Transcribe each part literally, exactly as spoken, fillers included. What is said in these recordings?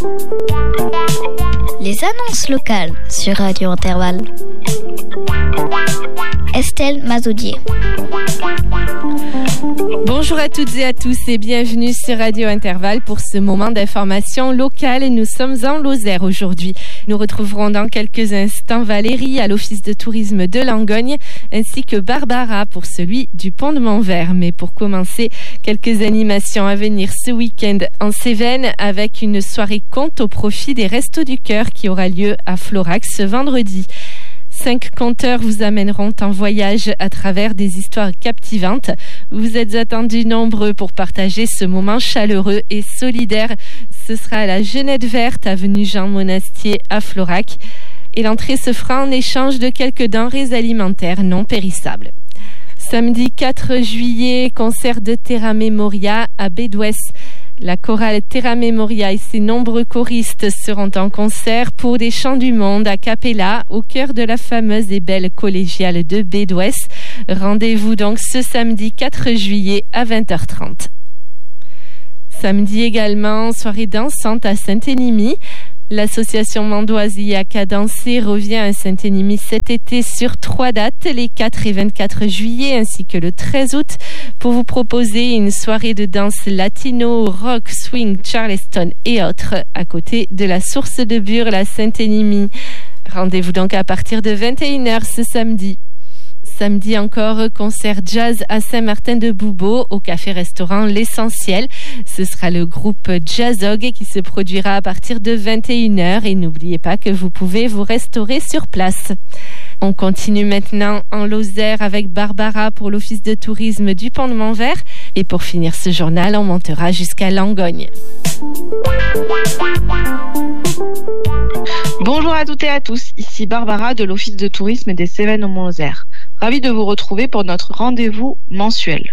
Les annonces locales sur Radio Intervalle. Estelle Mazoudier. Bonjour à toutes et à tous et bienvenue sur Radio Intervalle pour ce moment d'information locale. Nous sommes en Lozère aujourd'hui. Nous retrouverons dans quelques instants Valérie à l'Office de tourisme de Langogne ainsi que Barbara pour celui du Pont de Montvert. Mais pour commencer, quelques animations à venir ce week-end en Cévennes avec une soirée conte au profit des Restos du Cœur qui aura lieu à Florac ce vendredi. Cinq conteurs vous amèneront en voyage à travers des histoires captivantes. Vous êtes attendus nombreux pour partager ce moment chaleureux et solidaire. Ce sera à la Genette Verte, avenue Jean Monastier à Florac. Et l'entrée se fera en échange de quelques denrées alimentaires non périssables. Samedi quatre juillet, concert de Terra Memoria à Bédouès. La chorale Terra Memoria et ses nombreux choristes seront en concert pour des chants du monde a cappella au cœur de la fameuse et belle collégiale de Bédouès. Rendez-vous donc ce samedi quatre juillet à vingt heures trente. Samedi également, soirée dansante à Saint-Énimie. L'association Mandoise I A K Danser revient à Saint-Énimie cet été sur trois dates, les quatre et vingt-quatre juillet ainsi que le treize août, pour vous proposer une soirée de danse latino, rock, swing, charleston et autres à côté de la source de Burle à Saint-Énimie. Rendez-vous donc à partir de vingt et une heures ce samedi. Samedi encore, concert jazz à Saint-Martin-de-Boubeau au café-restaurant L'Essentiel. Ce sera le groupe Jazzog qui se produira à partir de vingt et une heures et n'oubliez pas que vous pouvez vous restaurer sur place. On continue maintenant en Lozère avec Barbara pour l'Office de tourisme du Pont de Montvert et pour finir ce journal, on montera jusqu'à Langogne. Bonjour à toutes et à tous, ici Barbara de l'Office de tourisme des Cévennes au Mont-Lozère. Ravie de vous retrouver pour notre rendez-vous mensuel.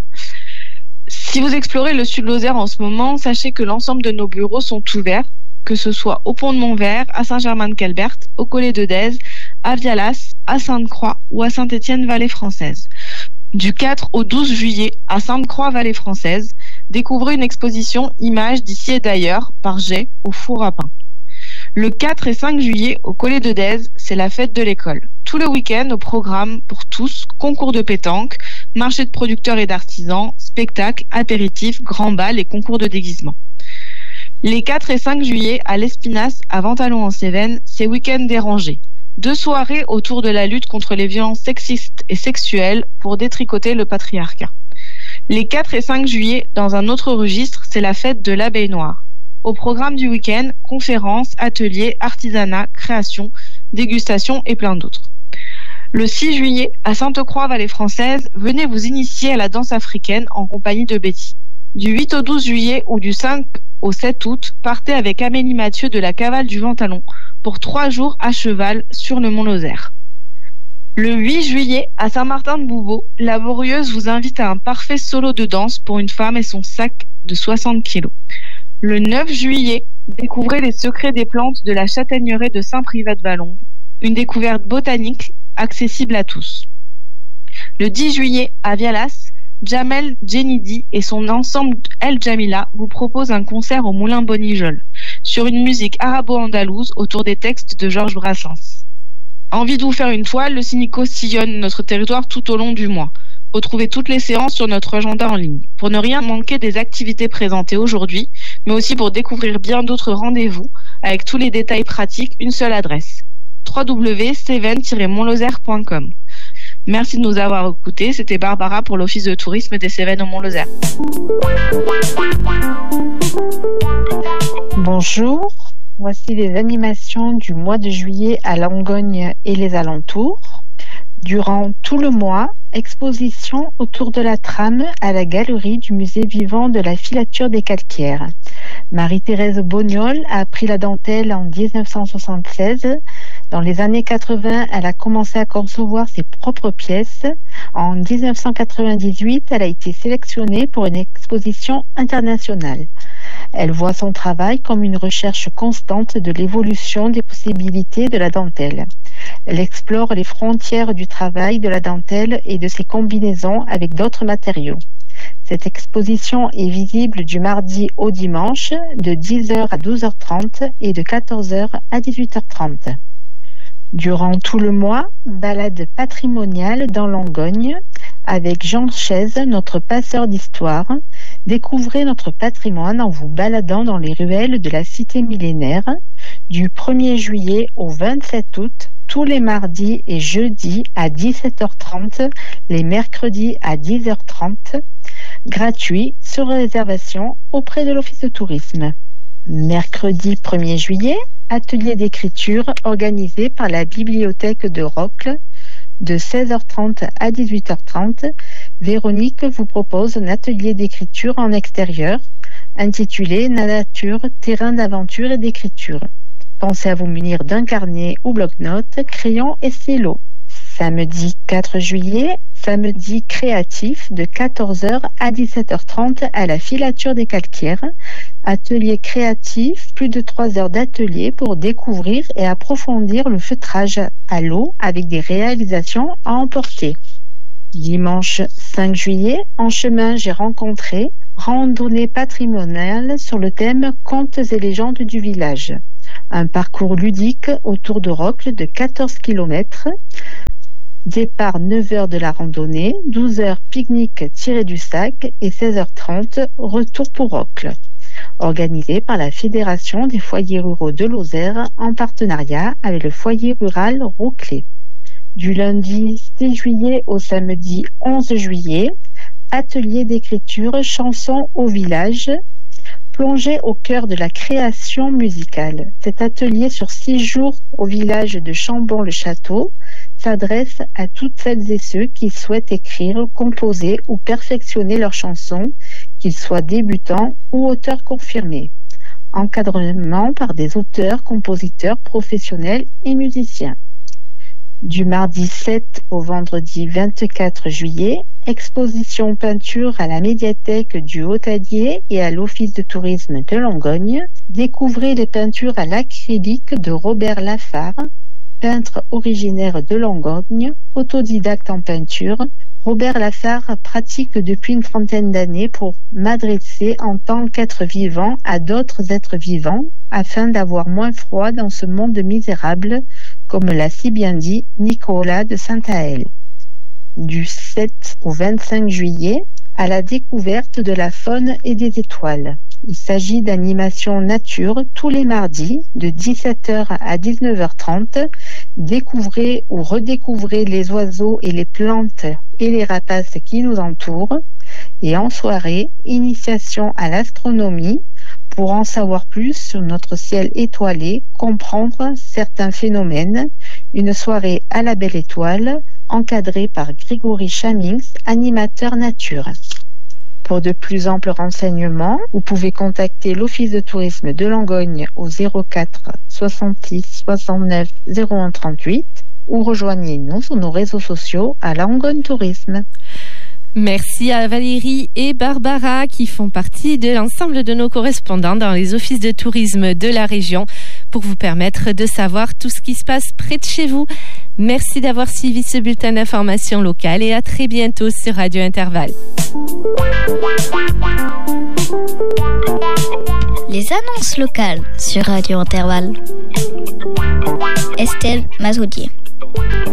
Si vous explorez le Sud-Lozère en ce moment, sachez que l'ensemble de nos bureaux sont ouverts, que ce soit au Pont de Montvert, à Saint-Germain-de-Calbert, au Collet de Dèze, à Vialas, à Sainte-Croix ou à Saint-Étienne-Vallée-Française. Du quatre au douze juillet à Sainte-Croix-Vallée-Française, découvrez une exposition Images d'ici et d'ailleurs par Jay au four à pain. Le quatre et cinq juillet au Collet de Dèze, c'est la fête de l'école. Tout le week-end au programme pour tous, concours de pétanque, marché de producteurs et d'artisans, spectacles, apéritifs, grands bals et concours de déguisement. Les quatre et cinq juillet à l'Espinasse à Ventalon en Cévennes, c'est week-end dérangé. Deux soirées autour de la lutte contre les violences sexistes et sexuelles pour détricoter le patriarcat. Les quatre et cinq juillet, dans un autre registre, c'est la fête de l'abeille noire. Au programme du week-end, conférences, ateliers, artisanat, création, dégustation et plein d'autres. Le six juillet, à Sainte-Croix-Vallée-Française, venez vous initier à la danse africaine en compagnie de Betty. Du huit au douze juillet ou du cinq au sept août, partez avec Amélie Mathieu de la Cavale du Ventalon pour trois jours à cheval sur le Mont-Lozère. Le huit juillet, à Saint-Martin-de-Boubeau, la Borieuse vous invite à un parfait solo de danse pour une femme et son sac de soixante kilos. Le neuf juillet, découvrez les secrets des plantes de la châtaigneraie de Saint-Privat-de-Valongue, une découverte botanique accessible à tous. Le dix juillet, à Vialas, Jamel Djenidi et son ensemble El Jamila vous proposent un concert au Moulin Bonijol sur une musique arabo-andalouse autour des textes de Georges Brassens. Envie de vous faire une toile, le Cynico sillonne notre territoire tout au long du mois. Retrouvez toutes les séances sur notre agenda en ligne. Pour ne rien manquer des activités présentées aujourd'hui, mais aussi pour découvrir bien d'autres rendez-vous, avec tous les détails pratiques, une seule adresse. w w w point cévennes tiret montlozère point com. Merci de nous avoir écoutés. C'était Barbara pour l'Office de tourisme des Cévennes au Mont-Lozère. Bonjour, voici les animations du mois de juillet à Langogne et les alentours. Durant tout le mois, exposition autour de la trame à la galerie du musée vivant de la filature des calcaires. Marie-Thérèse Bognol a appris la dentelle en dix-neuf cent soixante-seize. Dans les années quatre-vingts, elle a commencé à concevoir ses propres pièces. En dix-neuf cent quatre-vingt-dix-huit, elle a été sélectionnée pour une exposition internationale. Elle voit son travail comme une recherche constante de l'évolution des possibilités de la dentelle. Elle explore les frontières du travail de la dentelle et de ses combinaisons avec d'autres matériaux. Cette exposition est visible du mardi au dimanche de dix heures à douze heures trente et de quatorze heures à dix-huit heures trente. Durant tout le mois, balade patrimoniale dans Langogne avec Jean Chaise, notre passeur d'histoire. Découvrez notre patrimoine en vous baladant dans les ruelles de la cité millénaire du premier juillet au vingt-sept août, tous les mardis et jeudis à dix-sept heures trente, les mercredis à dix heures trente, gratuit sur réservation auprès de l'Office de tourisme. Mercredi premier juillet, atelier d'écriture organisé par la bibliothèque de Rocle de seize heures trente à dix-huit heures trente. Véronique vous propose un atelier d'écriture en extérieur intitulé Nature, terrain d'aventure et d'écriture. Pensez à vous munir d'un carnet ou bloc-notes, crayon et stylo. Samedi quatre juillet, samedi créatif de quatorze heures à dix-sept heures trente à la filature des calcaires. Atelier créatif, plus de trois heures d'atelier pour découvrir et approfondir le feutrage à l'eau avec des réalisations à emporter. Dimanche cinq juillet, en chemin j'ai rencontré randonnée patrimoniale sur le thème Contes et légendes du village. Un parcours ludique autour de Rocle de quatorze kilomètres. Départ neuf heures de la randonnée, douze heures pique-nique tiré du sac et seize heures trente retour pour Rocle. Organisé par la Fédération des foyers ruraux de Lozère en partenariat avec le foyer rural Roclé. Du lundi six juillet au samedi onze juillet, atelier d'écriture chansons au village, plongé au cœur de la création musicale. Cet atelier sur six jours au village de Chambon-le-Château s'adresse à toutes celles et ceux qui souhaitent écrire, composer ou perfectionner leurs chansons, qu'ils soient débutants ou auteurs confirmés. Encadrement par des auteurs, compositeurs, professionnels et musiciens. Du mardi sept au vendredi vingt-quatre juillet, exposition peinture à la médiathèque du Haut-Allier et à l'Office de tourisme de Langogne. Découvrez les peintures à l'acrylique de Robert Lafare, peintre originaire de Langogne, autodidacte en peinture. Robert Lafare pratique depuis une trentaine d'années pour m'adresser en tant qu'être vivant à d'autres êtres vivants afin d'avoir moins froid dans ce monde misérable, comme l'a si bien dit Nicolas de Saint-Aël. Du sept au vingt-cinq juillet, à la découverte de la faune et des étoiles. Il s'agit d'animation nature tous les mardis de dix-sept heures à dix-neuf heures trente. Découvrez ou redécouvrez les oiseaux et les plantes et les rapaces qui nous entourent. Et en soirée, initiation à l'astronomie pour en savoir plus sur notre ciel étoilé, comprendre certains phénomènes. Une soirée à la belle étoile, encadrée par Grégory Chamings, animateur nature. Pour de plus amples renseignements, vous pouvez contacter l'Office de tourisme de Langogne au zéro quatre soixante-six soixante-neuf zéro un trente-huit ou rejoignez-nous sur nos réseaux sociaux à Langogne Tourisme. Merci à Valérie et Barbara qui font partie de l'ensemble de nos correspondants dans les offices de tourisme de la région pour vous permettre de savoir tout ce qui se passe près de chez vous. Merci d'avoir suivi ce bulletin d'information locale et à très bientôt sur Radio Intervalle. Les annonces locales sur Radio Intervalle. Estelle Mazoudier.